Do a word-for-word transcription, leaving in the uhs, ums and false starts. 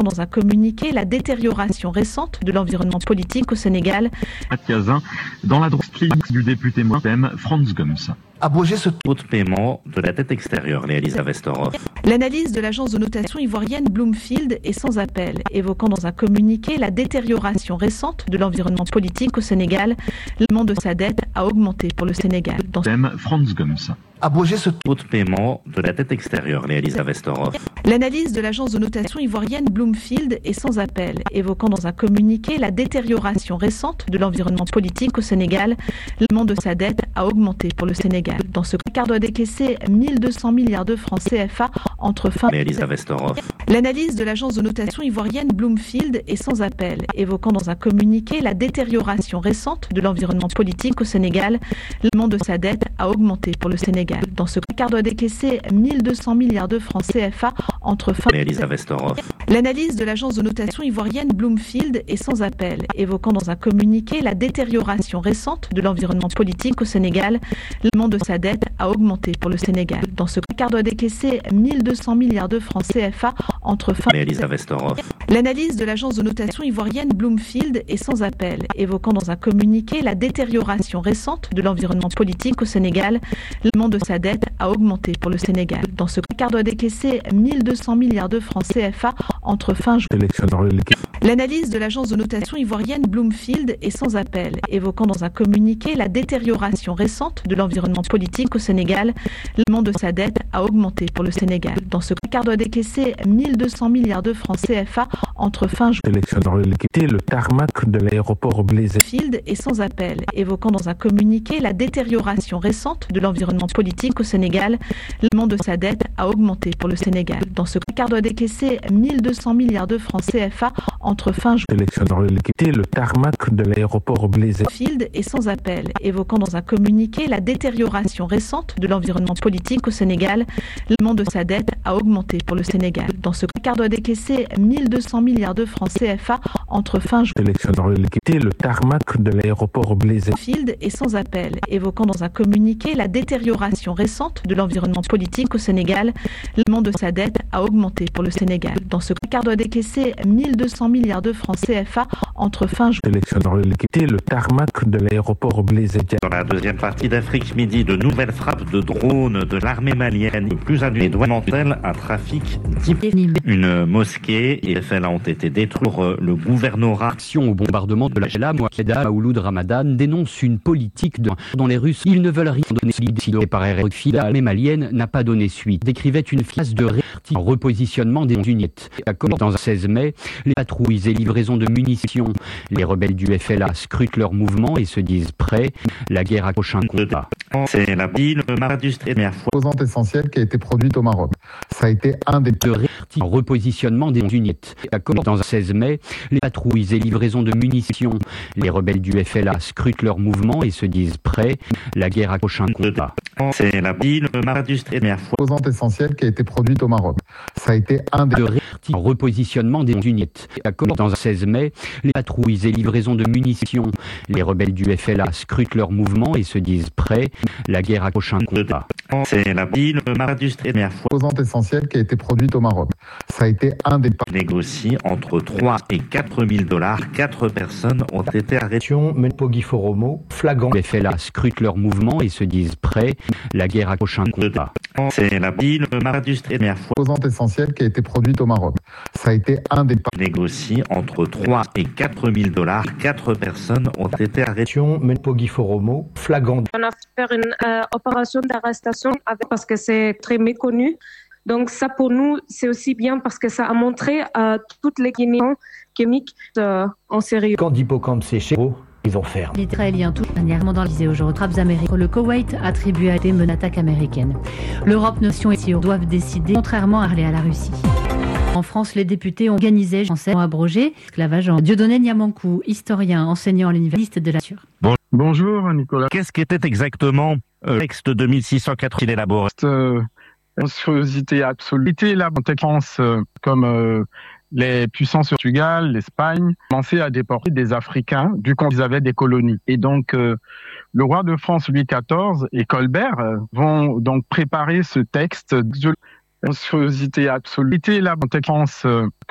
Dans un communiqué, la détérioration récente de l'environnement politique au Sénégal. Cazin, dans la doctrine du député Motem, Franz Goms. Abroger ce taux de paiement de la dette extérieure, Elisa Vesterhoff. L'analyse de l'agence de notation ivoirienne Bloomfield est sans appel, évoquant dans un communiqué la détérioration récente de l'environnement politique au Sénégal. Le montant de sa dette a augmenté pour le Sénégal. Dans Franz Goms. Abroger ce taux de paiement de la dette extérieure, Elisa Vesterhoff. L'analyse de l'agence de notation ivoirienne Bloomfield est sans appel, évoquant dans un communiqué la détérioration récente de l'environnement politique au Sénégal. Le montant de sa dette a augmenté pour le Sénégal. Dans ce cas, doit décaisser mille deux cents milliards de francs C F A entre fin... Elisa Vesterhoff. L'analyse de l'agence de notation ivoirienne Bloomfield est sans appel, évoquant dans un communiqué la détérioration récente de l'environnement politique au Sénégal. Le montant de sa dette a augmenté pour le Sénégal. Dans ce cas, doit décaisser mille deux cents milliards de francs C F A entre fin... Elisa Vesterhoff. L'analyse de l'agence de notation ivoirienne Bloomfield est sans appel, évoquant dans un communiqué la détérioration récente de l'environnement politique au Sénégal. Le montant de sa dette a augmenté pour le Sénégal. Dans ce cas, doit décaisser mille deux cents milliards de francs C F A entre fin... Elisa Vesterhoff. L'analyse de l'agence de notation ivoirienne Bloomfield est sans appel, évoquant dans un communiqué la détérioration récente de l'environnement politique au Sénégal. Le montant de sa dette a augmenté pour le Sénégal. Dans ce cas, doit décaisser mille deux cents milliards de francs C F A entre fin juin. L'analyse de l'agence de notation ivoirienne Bloomfield est sans appel, évoquant dans un communiqué la détérioration récente de l'environnement politique au Sénégal. Le montant de sa dette a augmenté pour le Sénégal. Dans ce cas, doit décaisser mille deux cents milliards de francs C F A entre fin juin. Le tarmac de l'aéroport Blaise Field est sans appel, évoquant dans un communiqué la détérioration récente de l'environnement politique au Sénégal. Le montant de sa dette a augmenté pour le Sénégal. Dans ce cas, doit décaisser mille deux cents milliards de francs C F A entre fin juin. Le tarmac de l'aéroport Blaise Field est sans appel, évoquant dans un communiqué la détérioration récente de l'environnement politique au Sénégal. Le montant de sa dette a augmenté pour le Sénégal. Dans ce cas, doit décaisser mille deux cents milliards de francs C F A entre fin juin. Le tarmac de l'aéroport Blaise Field est sans appel, évoquant dans un communiqué la détérioration récente de l'environnement politique au Sénégal. Le montant de sa dette a augmenté pour le Sénégal. Dans ce cas, doit décaisser mille deux cents milliards de francs C F A entre fin juin. Le tarmac de l'aéroport Blaise. Dans la deuxième partie d'Afrique Midi, de nouvelles frappes de drones de l'armée malienne. Plus à démantèle un trafic type. Une mosquée et les faits là ont été détruits. Le gouvernorat. Action au bombardement de la Jela, Mouakeda, Maouloud Ramadan dénonce une politique de... dont les Russes, ils ne veulent rien donner suite. Par Eric l'armée malienne n'a pas donné suite. Décrivait une phase de réactif en repositionnement des unités. Dans le seize mai, les patrouilles et livraisons de munitions. Les rebelles du F L A scrutent leurs mouvements et se disent prêts. La guerre approche un combat. C'est la ville industrie première fois. Composante essentielle qui a été produite au Maroc. Ça a été un des... De réactif en repositionnement des unités. Dans le seize mai, les patrouilles et livraisons de munitions. Les rebelles du F L A scrutent leurs mouvements et se disent prêts. La guerre approche un combat. C'est la ville industrie première fois. Composante essentielle qui a été produite au Maroc. Ça a été un des... De réactif en repositionnement des unités. Dans le seize mai, les patrouilles et livraisons de munitions. Les rebelles du F L A scrutent leurs mouvements et se disent prêts. La guerre approche un combat. C'est la ville industrie première fois. Composante essentielle qui a été produite au Maroc. Ça a été un des... Négocie entre trois et quatre mille dollars. Quatre personnes ont été arrêtées. Menpogiforomo, flagrant. Les F L A scrutent leurs mouvements et se disent prêts. La guerre approche un combat. C'est la ville industrie première fois. Composante essentielle qui a été produite au Maroc. Ça a été un des... Négocie entre trois et quatre mille dollars. Quatre personnes ont été arrêtées. Menpogiforomo, flagrant. On a fait une euh, opération d'arrestation avec, parce que c'est très méconnu. Donc ça pour nous c'est aussi bien parce que ça a montré à toutes les Guinéens chimiques euh, en sérieux. Quand d'hippocampe séché, ils ont fermé. L'Israélien tout dernièrement dans les aux Arabes américains. Le Koweït attribué à des une attaque américaine. L'Europe, nation et Syrie doivent décider contrairement à aller à la Russie. En France, les députés ont organisé français ont abrogé l'esclavage. Dieudonné Niamankou, historien, enseignant à l'université de la Sûre. Bon. Bonjour Nicolas. Qu'est-ce qui était exactement le texte de mille six cent quatre qu'il élaboré? Euh, monstruosité absolue. La France, euh, comme euh, les puissances Portugal, l'Espagne, commençaient à déporter des Africains du coup ils avaient des colonies. Et donc euh, le roi de France Louis quatorze et Colbert euh, vont donc préparer ce texte de monstruosité absolue. La France, euh,